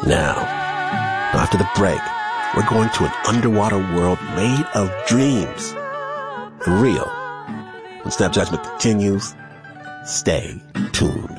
Now, after the break, we're going to an underwater world made of dreams. For real. When Snap Judgment continues, stay tuned.